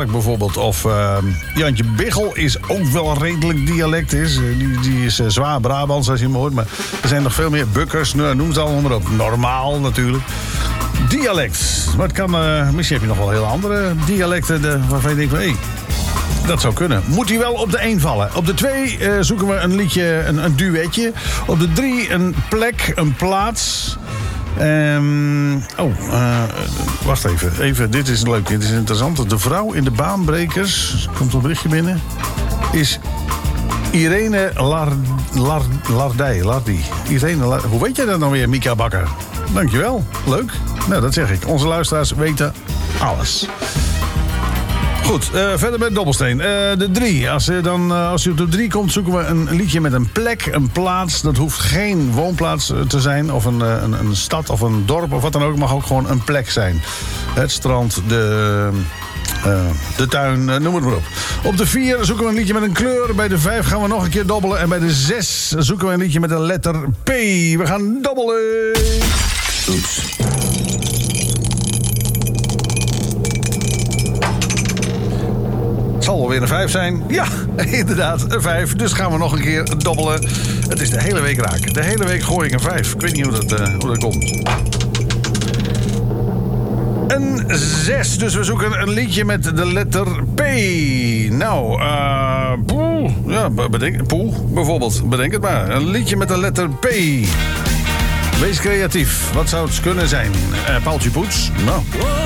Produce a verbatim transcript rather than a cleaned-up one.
bijvoorbeeld. Of uh, Jantje Biggel is ook wel redelijk dialectisch. Die, die is uh, zwaar Brabants als je hem hoort. Maar er zijn nog veel meer. Bukkers, nou, noem ze allemaal maar op. Normaal natuurlijk. Dialect. Maar het kan, uh, misschien heb je nog wel hele andere dialecten de, waarvan je denkt van, hé, hey, dat zou kunnen. Moet hij wel op de één vallen. Op de twee uh, zoeken we een liedje, een, een duetje. Op de drie een plek, een plaats. Um, oh, uh, wacht even. even. Dit is leuk, dit is interessant. De vrouw in de baanbrekers, komt een berichtje binnen, is Irene Lar, Lar, Lardij. Lardij. Irene Lar, hoe weet jij dat nou weer, Mika Bakker? Dankjewel, leuk. Nou, dat zeg ik. Onze luisteraars weten alles. Goed, uh, verder met dobbelsteen. Uh, de drie. Als, uh, dan, uh, als je op de drie komt, zoeken we een liedje met een plek, een plaats. Dat hoeft geen woonplaats te zijn, of een, uh, een, een stad of een dorp of wat dan ook. Het mag ook gewoon een plek zijn. Het strand, de, uh, de tuin, uh, noem het maar op. Op de vier zoeken we een liedje met een kleur. Bij de vijf gaan we nog een keer dobbelen. En bij de zes zoeken we een liedje met een letter P. We gaan dobbelen. Oeps. Het zal wel weer een vijf zijn. Ja, inderdaad, een vijf. Dus gaan we nog een keer dobbelen. Het is de hele week raak. De hele week gooi ik een vijf. Ik weet niet hoe dat, uh, hoe dat komt. Een zes. Dus we zoeken een liedje met de letter P. Nou, uh, poeh. Ja, bedenk, poeh, bijvoorbeeld. Bedenk het maar. Een liedje met de letter P. Wees creatief. Wat zou het kunnen zijn? Uh, Paaltje Poets? Nou...